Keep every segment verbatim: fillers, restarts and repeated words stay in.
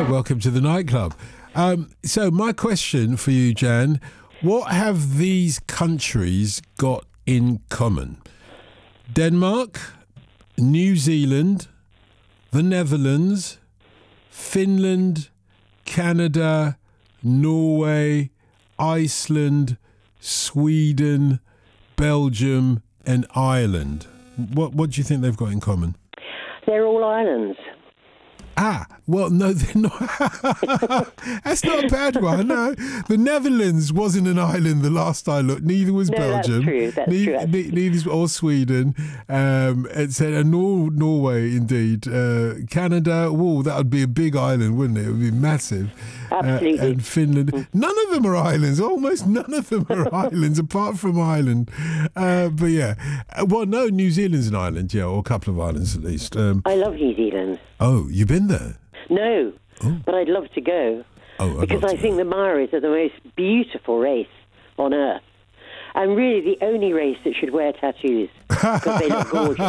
Welcome to the nightclub. Um, so my question for you, Jan, what have these countries got in common? Denmark, New Zealand, the Netherlands, Finland, Canada, Norway, Iceland, Sweden, Belgium and Ireland. What what do you think they've got in common? They're all islands. Ah, well, no, they're not. That's not a bad one, no. The Netherlands wasn't an island the last I looked. Neither was no, Belgium. That's true. That's ne- true. That's ne- neither or Sweden. Um, it's a, a Nor- Norway, indeed. Uh, Canada, whoa, that would be a big island, wouldn't it? It would be massive. Absolutely. Uh, and Finland. Mm. None of them are islands. Almost none of them are islands, apart from Ireland. Uh, but yeah. Well, no, New Zealand's an island, yeah, or a couple of islands at least. Um, I love New Zealand. Oh, you've been there? No, oh. but I'd love to go. Oh, because I think go. the Maoris are the most beautiful race on earth. And really the only race that should wear tattoos because they look gorgeous.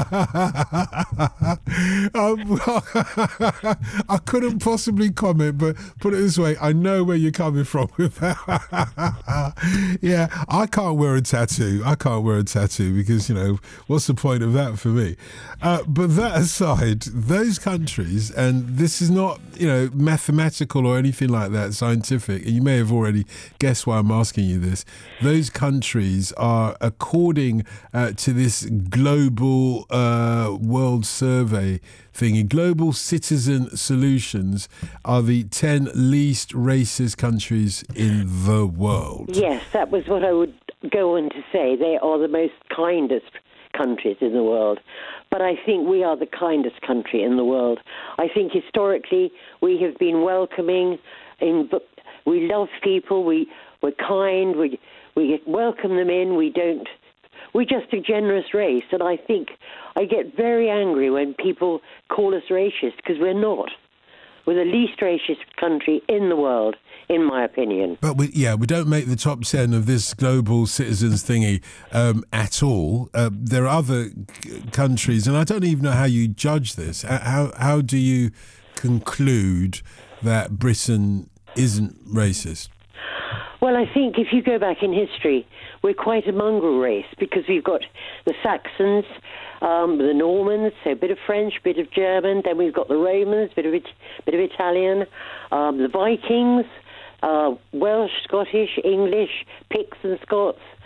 um, I couldn't possibly comment, but put it this way, I know where you're coming from with that. Yeah, I can't wear a tattoo. I can't wear a tattoo because, you know, what's the point of that for me? Uh, but that aside, those countries, and this is not, you know, mathematical or anything like that, scientific, and you may have already guessed why I'm asking you this, those countries are, according uh, to this global uh, world survey thingy, Global Citizen Solutions are the ten least racist countries in the world. Yes, that was what I would go on to say. They are the most kindest countries in the world. But I think we are the kindest country in the world. I think historically we have been welcoming. In, we love people. We, we're kind. We we welcome them in. We don't. We're just a generous race. And I think I get very angry when people call us racist because we're not. We're the least racist country in the world, in my opinion. But we, yeah, we don't make the top ten of this global citizens thingy um, at all. Uh, there are other c- countries, and I don't even know how you judge this. How how do you conclude that Britain isn't racist? Well, I think if you go back in history, we're quite a mongrel race because we've got the Saxons, um, the Normans, so a bit of French, a bit of German. Then we've got the Romans, a bit of it, bit of Italian, um, the Vikings, uh, Welsh, Scottish, English, Picts and Scots.